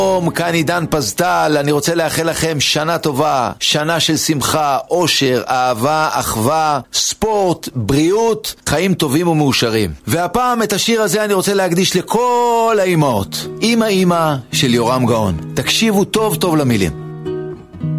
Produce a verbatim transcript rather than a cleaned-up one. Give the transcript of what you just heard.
כאן עידן פזטל, אני רוצה לאחל לכם שנה טובה, שנה של שמחה, אושר, אהבה, אחווה, ספורט, בריאות, חיים טובים ומאושרים. והפעם את השיר הזה אני רוצה להקדיש לכל האימהות. אמא אמא של יורם גאון. תקשיבו טוב טוב למילים.